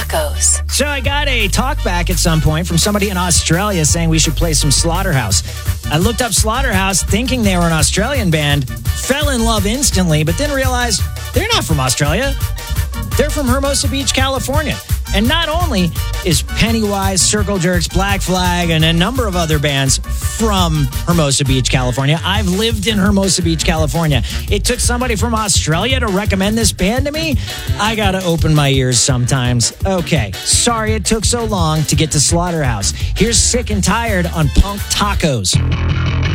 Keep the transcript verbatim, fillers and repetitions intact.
Tacos. So I got a talk back at some point from somebody in Australia saying we should play some Slaughterhouse. I looked up Slaughterhouse thinking they were an Australian band, fell in love instantly, but then realized they're not from Australia. They're from Hermosa Beach, California. And not only is Pennywise, Circle Jerks, Black Flag, and a number of other bands from Hermosa Beach, California, I've lived in Hermosa Beach, California. It took somebody from Australia to recommend this band to me? I gotta open my ears sometimes. Okay, sorry it took so long to get to Slaughterhouse. Here's Sick and Tired on Punk Tacos.